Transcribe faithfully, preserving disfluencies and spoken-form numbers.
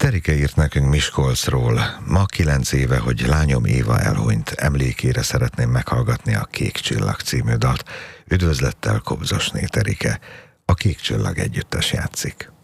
Terike írt nekünk Miskolcról. Ma kilenc éve, hogy lányom Éva elhunyt, emlékére szeretném meghallgatni a Kék Csillag című dalt. Üdvözlettel, Kobzosné Terike. A Kék Csillag együttes játszik.